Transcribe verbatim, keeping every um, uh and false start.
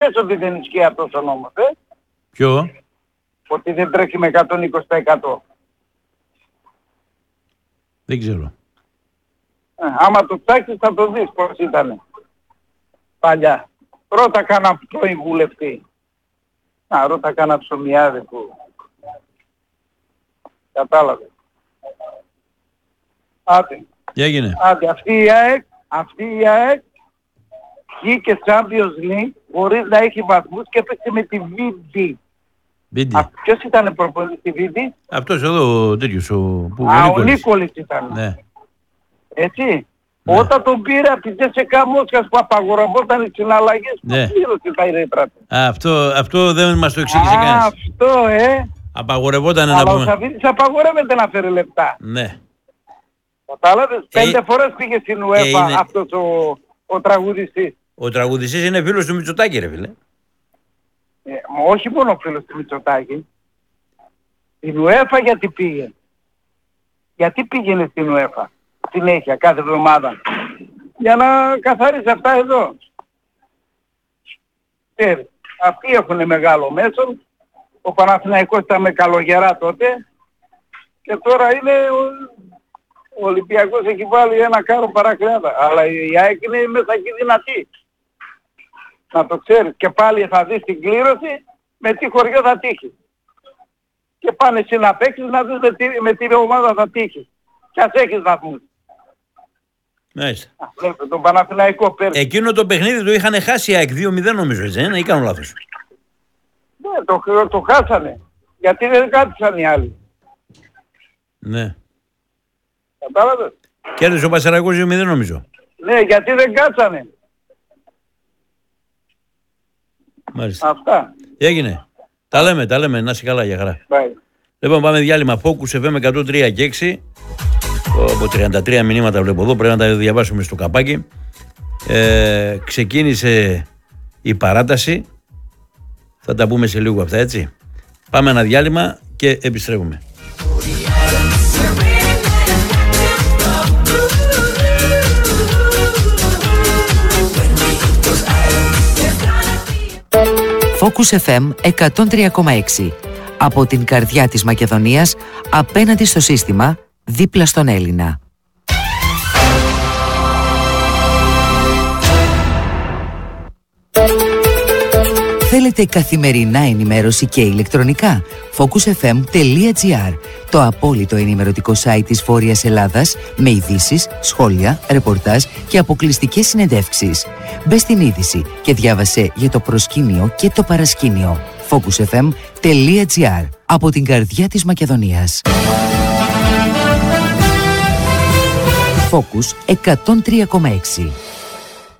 Πες ότι δεν ισχύει αυτός ο νόμος, ε. Ποιο? Ότι δεν τρέχει με εκατόν είκοσι τοις εκατό. Δεν ξέρω. Ε, άμα το ψάξεις θα το δεις πώς ήταν παλιά. Ρώτα κάνα πρώην βουλευτή. Να, ρώτα κάνα ψωμιάδε που... Κατάλαβε. Άντε. Τι έγινε? Άντε, αυτή η ΑΕΚ, αυτή η ΑΕΚ βγήκε Champions League χωρίς να έχει βαθμούς και έπαιξε με τη βι ντι. Μπίντι. Α, ποιος ήταν προπονητής στη βι ντι? Αυτός εδώ ο τέτοιος ο... Που, Α, ο Νίκολης. Νίκολης ήταν. Ναι. Έτσι. Ναι. Όταν τον πήρε από τη Τζέσσεκα Μόσχας που απαγορευόταν οι συναλλαγές, Ναι. που πλήρωσε τα ηρέτρα. Α, αυτό, αυτό δεν μας το εξήγησε Α, κανένας. αυτό, ε. Απαγορευόταν να Αλλά ο πούμε. Σαββίδης απαγορεύεται να φέρει λεπτά. Ναι. Κατάλαβες, Ε, πέντε φορές πήγε στην UEFA είναι- αυτός ο, ο τραγουδιστής. Ο τραγουδιστής είναι φίλος του Μητσοτάκη, ρε φίλε. Ε, όχι μόνο ο φίλος του Μητσοτάκη. Στην UEFA γιατί πήγε. Γιατί πήγαινε στην UEFA συνέχεια κάθε εβδομάδα. Για να καθαρίσει αυτά εδώ. Ξέρεις, αυτοί έχουν μεγάλο μέσο. Ο Παναθηναϊκός ήταν με καλογερά τότε. Και τώρα είναι ο, ο Ολυμπιακός έχει βάλει ένα κάρο παρακλάδα. Αλλά η ΑΕΚ είναι μέσα εκεί δυνατή. Να το ξέρεις. Και πάλι θα δεις την κλήρωση με τι χωριό θα τύχει. Και πάνε εσύ να παίξεις να δεις με τι, με τι ομάδα θα τύχει. Κι ας έχεις βαθμούς. Μάλιστα. Α, βλέπετε τον Παναθηναϊκό πέρσι. Εκείνο το παιχνίδι το είχαν χάσει η ΑΕΚ δύο μηδέν νομίζω, έτσι, δεν ή κάνω λάθος? Ναι, το, το χάσανε. Γιατί δεν κάτισαν οι άλλοι. Ναι. Κατάλαβες. Κέρδισε ο Πασαρακός δύο μηδέν νομίζω. Ναι, γιατί δεν κάτσανε. Μάλιστα. Αυτά. Έγινε. Τα λέμε, τα λέμε. Να είσαι καλά, για χαρά. Bye. Λοιπόν, πάμε διάλειμμα. Focus εφ εμ εκατόν τρία και έξι. Από τριάντα τρία μηνύματα βλέπω εδώ. Πρέπει να τα διαβάσουμε στο καπάκι. Ε, ξεκίνησε η παράταση. Θα τα πούμε σε λίγο αυτά, έτσι. Πάμε ένα διάλειμμα και επιστρέφουμε. Focus εφ εμ εκατόν τρία κόμμα έξι. Από την καρδιά της Μακεδονίας, απέναντι στο σύστημα, δίπλα στον Έλληνα. Θέλετε καθημερινά ενημέρωση και ηλεκτρονικά? focus εφ εμ τελεία τζι άρ, το απόλυτο ενημερωτικό site της Βόρειας Ελλάδας με ειδήσεις, σχόλια, ρεπορτάζ και αποκλειστικές συνεντεύξεις. Μπες στην είδηση και διάβασε για το προσκήνιο και το παρασκήνιο. focus εφ εμ τελεία τζι άρ, από την καρδιά της Μακεδονίας. Focus εκατόν τρία κόμμα έξι.